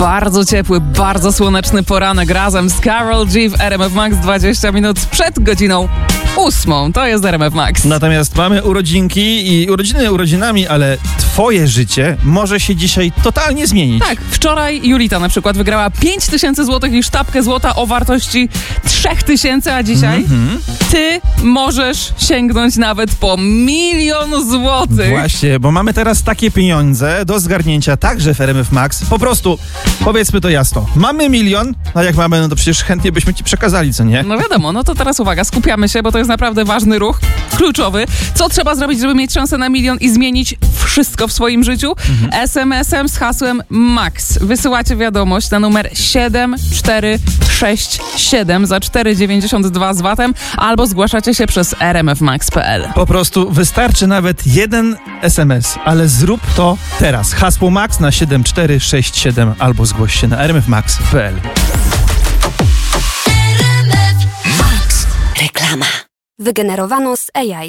bardzo ciepły, bardzo słoneczny poranek razem z Karol G w RMF Max 20 minut przed godziną 8. To jest RMF Max. Natomiast mamy urodzinki i urodziny urodzinami, ale twoje życie może się dzisiaj totalnie zmienić. Tak, wczoraj Julita na przykład wygrała 5000 zł i sztabkę złota o wartości 3000, a dzisiaj ty możesz sięgnąć nawet po 1 000 000 złotych. Właśnie, bo mamy teraz takie pieniądze do zgarnięcia także w RMF Max. Po prostu, powiedzmy to jasno, mamy 1 000 000, a jak mamy, no to przecież chętnie byśmy ci przekazali, co nie? No wiadomo, no to teraz uwaga, skupiamy się, bo to jest naprawdę ważny ruch, kluczowy. Co trzeba zrobić, żeby mieć szansę na 1 000 000 i zmienić wszystko w swoim życiu? SMS-em z hasłem MAX wysyłacie wiadomość na numer 7467 za 4,92 z VAT-em albo zgłaszacie się przez rmfmax.pl. Po prostu wystarczy nawet jeden SMS, ale zrób to teraz. Hasło MAX na 7467 albo zgłoś się na rmfmax.pl. Reklama. Wygenerowano z AI.